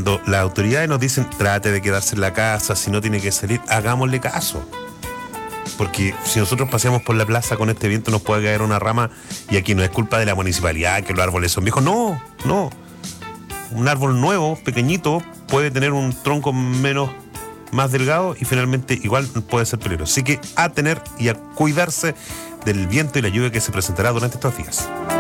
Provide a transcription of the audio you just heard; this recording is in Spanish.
cuando las autoridades nos dicen trate de quedarse en la casa, si no tiene que salir, hagámosle caso. Porque si nosotros paseamos por la plaza con este viento nos puede caer una rama y aquí no es culpa de la municipalidad que los árboles son viejos. No. Un árbol nuevo, pequeñito, puede tener un tronco más delgado y finalmente igual puede ser peligroso. Así que a tener y a cuidarse del viento y la lluvia que se presentará durante estos días.